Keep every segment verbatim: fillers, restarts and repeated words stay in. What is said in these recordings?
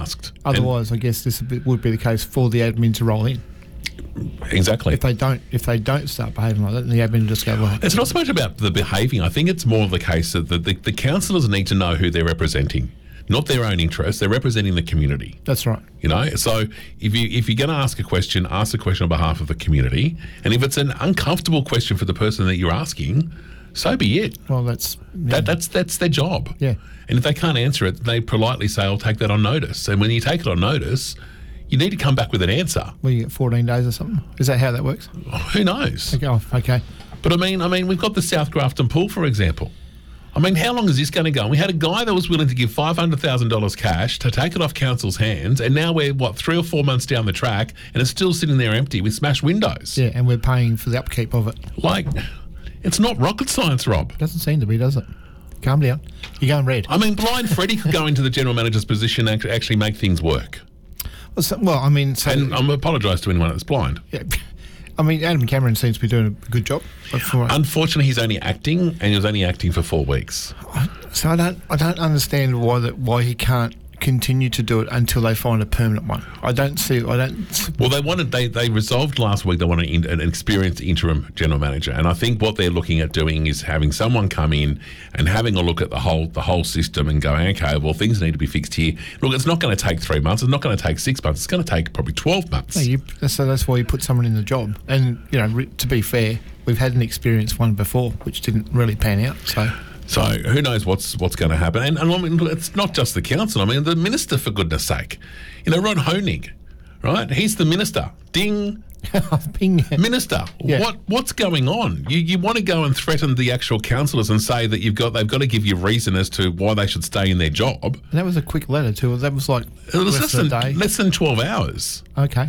asked. Otherwise, I guess this would be the case for the admin to roll in. Exactly. If they don't, if they don't start behaving like that, then the admin just go, well, it's not so much about the behaving. I think it's more of the case that the, the, the councillors need to know who they're representing, not their own interests. They're representing the community. That's right. You know, so if you if you're going to ask a question, ask a question on behalf of the community, and if it's an uncomfortable question for the person that you're asking, so be it. Well, that's yeah. that that's that's their job. Yeah. And if they can't answer it, they politely say, "I'll take that on notice." And when you take it on notice, you need to come back with an answer. Well, you get fourteen days or something. Is that how that works? Oh, who knows? Okay. Oh, okay. But I mean, I mean, we've got the South Grafton pool, for example. I mean, how long is this going to go? And we had a guy that was willing to give five hundred thousand dollars cash to take it off council's hands, and now we're, what, three or four months down the track, and it's still sitting there empty with smashed windows. Yeah, and we're paying for the upkeep of it. Like, it's not rocket science, Rob. Doesn't seem to be, does it? Calm down. You're going red. I mean, Blind Freddie could go into the general manager's position and actually make things work. Well, so, well I mean... So, and I apologise to anyone that's blind. Yeah. I mean, Adam Cameron seems to be doing a good job. For, Unfortunately, he's only acting, and he was only acting for four weeks. So I don't, I don't understand why that, why he can't continue to do it until they find a permanent one. I don't see. I don't. Well, they wanted. They, they resolved last week. They want an, an experienced interim general manager, and I think what they're looking at doing is having someone come in and having a look at the whole the whole system and going, okay, well, things need to be fixed here. Look, it's not going to take three months. It's not going to take six months. It's going to take probably twelve months. No, you, so that's why you put someone in the job. And you know, re, to be fair, we've had an experienced one before, which didn't really pan out. So. So who knows what's what's going to happen? And, and I mean, it's not just the council. I mean, the minister, for goodness sake. You know, Ron Honig, right? He's the minister. Ding. Ping. Minister. Yeah. What what's going on? You you want to go and threaten the actual councillors and say that you've got they've got to give you reason as to why they should stay in their job. And that was a quick letter too. That was like it was less than day. less than twelve hours. Okay.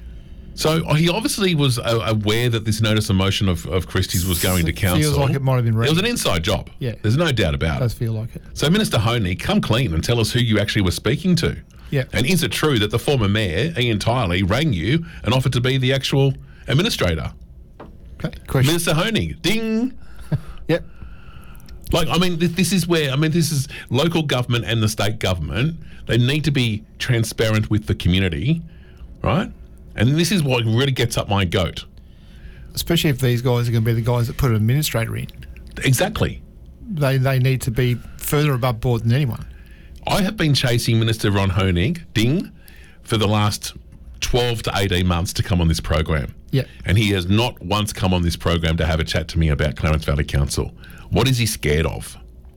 So he obviously was uh, aware that this notice of motion of, of Christie's was going to council. Feels like it might have been read. It was an inside job. Yeah. There's no doubt about it. Does it. feel like it. So Minister Honig, come clean and tell us who you actually were speaking to. Yeah. And is it true that the former mayor, Ian Tiley, rang you and offered to be the actual administrator? Okay. Question. Minister Honig, ding. Yep. Like, I mean, th- this is where, I mean, this is local government and the state government. They need to be transparent with the community, right? And this is what really gets up my goat. Especially if these guys are going to be the guys that put an administrator in. Exactly. They they need to be further above board than anyone. I have been chasing Minister Ron Honig, ding, for the last twelve to eighteen months to come on this program. Yeah. And he has not once come on this program to have a chat to me about Clarence Valley Council. What is he scared of?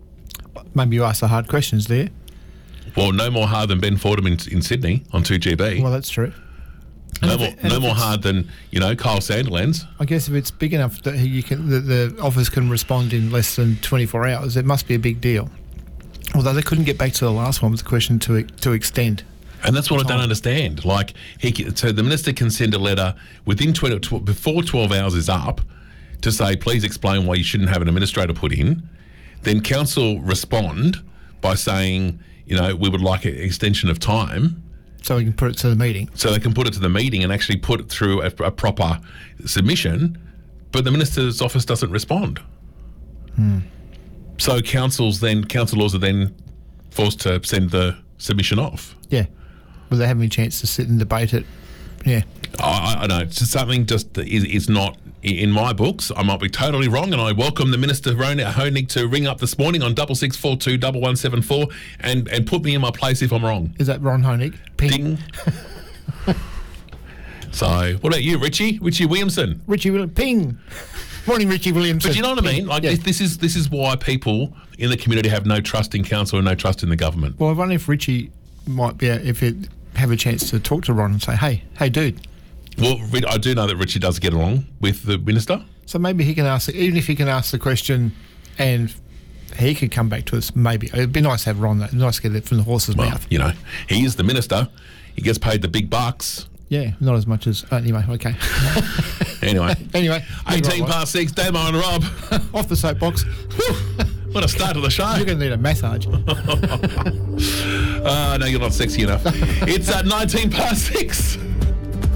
Maybe you ask the hard questions there. Well, no more hard than Ben Fordham in, in Sydney on two G B. Well, that's true. No more, no more hard than, you know, Kyle Sandilands. I guess if it's big enough that he, you can, the, the office can respond in less than twenty-four hours, it must be a big deal. Although they couldn't get back to the last one with the question to to extend. And that's what time. I don't understand. Like, he can, so the minister can send a letter within twenty, tw- before twelve hours is up to say, please explain why you shouldn't have an administrator put in. Then council respond by saying, you know, we would like an extension of time. So we can put it to the meeting. So they can put it to the meeting and actually put it through a, a proper submission, but the minister's office doesn't respond. Hmm. So councils then, council laws are then forced to send the submission off. Yeah. Will they have any chance to sit and debate it? Yeah. I, I know. It's something just that is, is not in my books. I might be totally wrong, and I welcome the Minister Honig to ring up this morning on double six four two double one seven four and and put me in my place if I'm wrong. Is that Ron Honig? Ping. Ding. So, what about you, Richie? Richie Williamson. Richie Williamson. Ping. Morning, Richie Williamson. But you know what I mean? Like, yeah. this is this is why people in the community have no trust in council and no trust in the government. Well, I wonder if Richie might be, if it have a chance to talk to Ron and say, hey, hey, dude. Well, I do know that Richie does get along with the minister. So maybe he can ask, even if he can ask the question and he could come back to us, maybe. It'd be nice to have Ron, though. Nice to get it from the horse's Well, mouth. you know, he is the minister. He gets paid the big bucks. Yeah, not as much as... Uh, anyway, okay. Anyway. Anyway. eighteen past six, Damo and Rob. Off the soapbox. What a start to the show. You're going to need a massage. uh, no, you're not sexy enough. It's uh, nineteen past six.